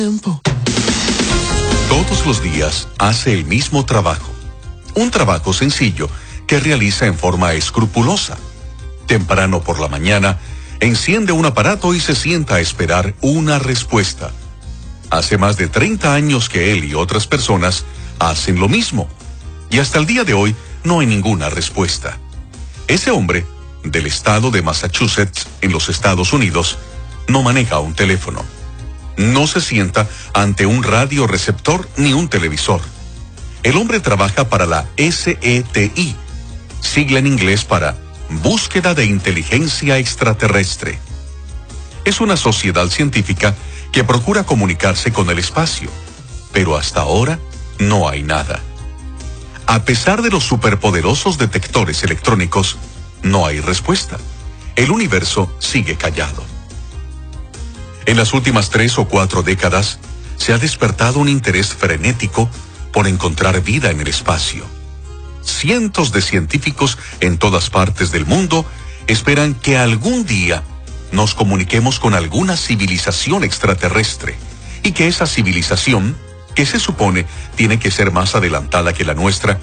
Todos los días hace el mismo trabajo. Un trabajo sencillo que realiza en forma escrupulosa. Temprano por la mañana, enciende un aparato y se sienta a esperar una respuesta. Hace más de 30 años que él y otras personas hacen lo mismo. Y hasta el día de hoy no hay ninguna respuesta. Ese hombre, del estado de Massachusetts, en los Estados Unidos, no maneja un teléfono. No se sienta ante un radioreceptor ni un televisor. El hombre trabaja para la SETI, sigla en inglés para Búsqueda de Inteligencia Extraterrestre. Es una sociedad científica que procura comunicarse con el espacio, pero hasta ahora no hay nada. A pesar de los superpoderosos detectores electrónicos, no hay respuesta. El universo sigue callado. En las últimas 3 o 4 décadas, se ha despertado un interés frenético por encontrar vida en el espacio. Cientos de científicos en todas partes del mundo esperan que algún día nos comuniquemos con alguna civilización extraterrestre y que esa civilización, que se supone tiene que ser más adelantada que la nuestra,